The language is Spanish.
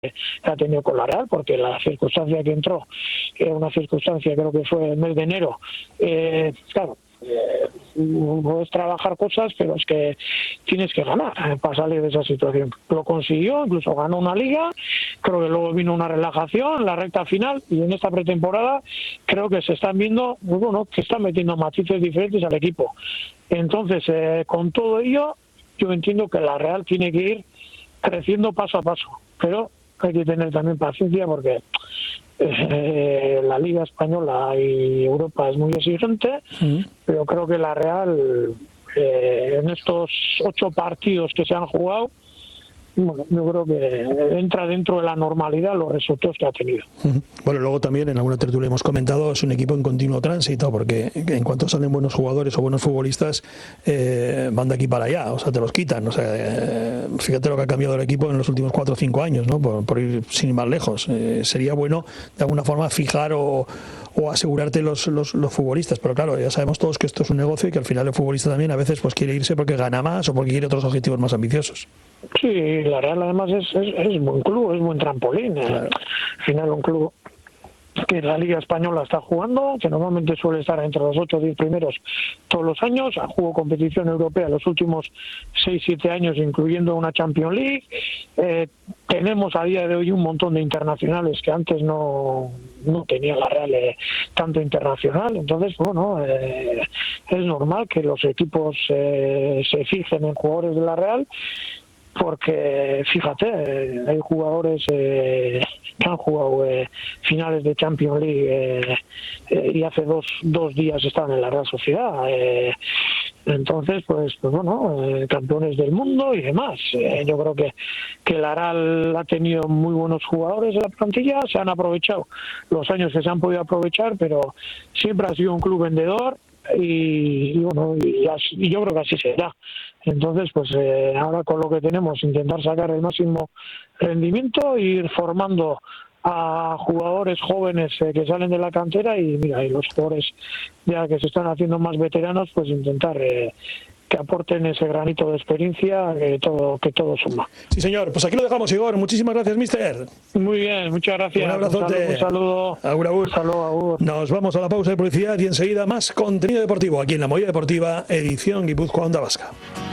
ha tenido con la Real, porque la circunstancia que entró era una circunstancia, creo que fue el mes de enero. Claro, puedes trabajar cosas, pero es que tienes que ganar para salir de esa situación. Lo consiguió, incluso ganó una liga, creo que luego vino una relajación, la recta final, y en esta pretemporada creo que se están viendo, bueno, que están metiendo matices diferentes al equipo. Entonces, con todo ello, yo entiendo que la Real tiene que ir creciendo paso a paso, pero hay que tener también paciencia porque la Liga Española y Europa es muy exigente, pero creo que la Real en estos 8 partidos que se han jugado, bueno, yo creo que entra dentro de la normalidad los resultados que ha tenido. Bueno, luego también en alguna tertulia hemos comentado, es un equipo en continuo tránsito, porque en cuanto salen buenos jugadores o buenos futbolistas, van de aquí para allá, o sea, te los quitan. O sea, fíjate lo que ha cambiado el equipo en los últimos 4 o 5 años, ¿no? Por ir sin ir más lejos. Sería bueno, de alguna forma, fijar o asegurarte los futbolistas, pero claro, ya sabemos todos que esto es un negocio y que al final el futbolista también a veces pues quiere irse porque gana más o porque quiere otros objetivos más ambiciosos. Sí, la Real además es buen club, es buen trampolín. Claro. Al final un club que la Liga Española está jugando, que normalmente suele estar entre los 8 o 10 primeros todos los años, ha jugado competición europea los últimos 6-7 años, incluyendo una Champions League. Tenemos a día de hoy un montón de internacionales que antes no tenía la Real tanto internacional, entonces bueno, es normal que los equipos se fijen en jugadores de la Real, porque fíjate, hay jugadores que han jugado finales de Champions League y hace dos días estaban en la Real Sociedad, entonces pues bueno, campeones del mundo y demás. Yo creo que la Real ha tenido muy buenos jugadores en la plantilla, se han aprovechado los años que se han podido aprovechar, pero siempre ha sido un club vendedor. Y bueno, y yo creo que así será. Entonces pues ahora con lo que tenemos, intentar sacar el máximo rendimiento e ir formando a jugadores jóvenes que salen de la cantera, y mira, y los jugadores ya que se están haciendo más veteranos, pues intentar que aporten ese granito de experiencia, que todo suma. Sí, señor. Pues aquí lo dejamos, Igor. Muchísimas gracias, mister. Muy bien, muchas gracias. Un abrazote. Un saludo. Agur, agur. Un saludo, agur. Nos vamos a la pausa de publicidad y enseguida más contenido deportivo aquí en La Movida Deportiva, edición Guipúzcoa Onda Vasca.